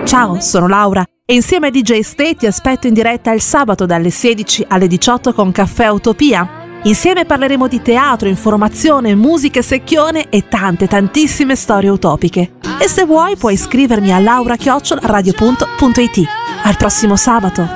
Ciao, sono Laura e insieme a DJ Stay ti aspetto in diretta il sabato dalle 16 alle 18 con Caffè Utopia. Insieme parleremo di teatro, informazione, musica secchione e tantissime storie utopiche. E se vuoi puoi iscrivermi a laura@radio.it. Al prossimo sabato!